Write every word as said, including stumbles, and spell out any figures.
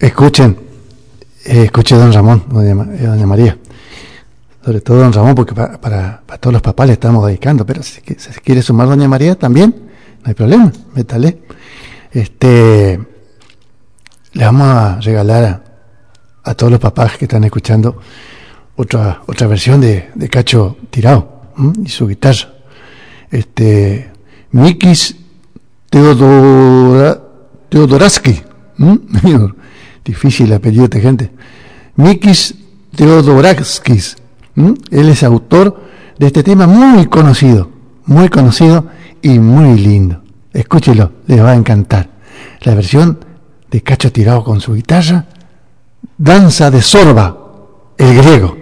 Escuchen, eh, escuche don Ramón, doña, eh, doña María. Sobre todo don Ramón, porque para, para, para todos los papás le estamos dedicando, pero si, si quiere sumar doña María también, no hay problema, métale. Este, le vamos a regalar a, a todos los papás que están escuchando otra otra versión de, de Cacho Tirado, ¿m? Y su guitarra. Este, Mikis Teodora, Teodoraski, ¿m? Difícil el apellido de esta gente. Mikis Teodorakis. ¿Mm? Él es autor de este tema muy conocido, muy conocido y muy lindo. Escúchelo, les va a encantar. La versión de Cacho Tirado con su guitarra, Danza de Sorba, el griego.